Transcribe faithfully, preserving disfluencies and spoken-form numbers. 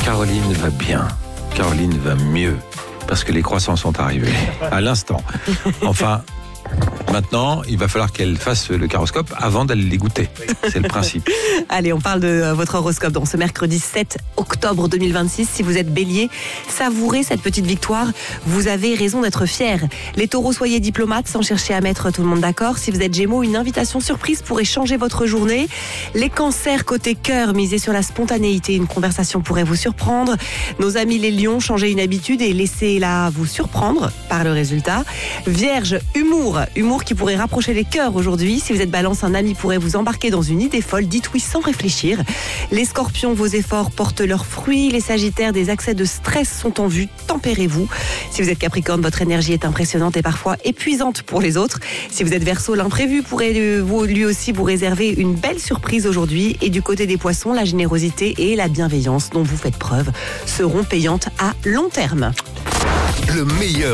Caroline va bien. Caroline va mieux. Parce que les croissants sont arrivés à l'instant. Enfin, maintenant, il va falloir qu'elle fasse le caroscope avant d'aller les goûter. C'est le principe. Allez, on parle de votre horoscope dans ce mercredi sept octobre deux mille vingt-six. Si vous êtes bélier, savourez cette petite victoire. Vous avez raison d'être fiers. Les taureaux, soyez diplomates sans chercher à mettre tout le monde d'accord. Si vous êtes gémeaux, une invitation surprise pourrait changer votre journée. Les cancers, côté cœur, misez sur la spontanéité. Une conversation pourrait vous surprendre. Nos amis les lions, changez une habitude et laissez-la vous surprendre par le résultat. Vierge, humour. Humour qui pourrait rapprocher les cœurs aujourd'hui. Si vous êtes balance, un ami pourrait vous embarquer dans une idée folle. Dites oui sans réfléchir. Les scorpions, vos efforts portent leurs fruits. Les sagittaires, des accès de stress sont en vue. Tempérez-vous. Si vous êtes capricorne, votre énergie est impressionnante et parfois épuisante pour les autres. Si vous êtes verseau, l'imprévu pourrait lui aussi vous réserver une belle surprise aujourd'hui. Et du côté des poissons, la générosité et la bienveillance dont vous faites preuve seront payantes à long terme. Le meilleur